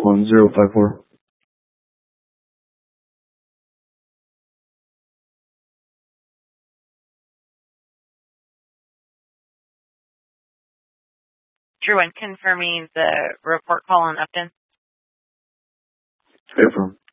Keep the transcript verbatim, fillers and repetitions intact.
one zero five four. Drew, and confirming the report call on Upton. Confirm.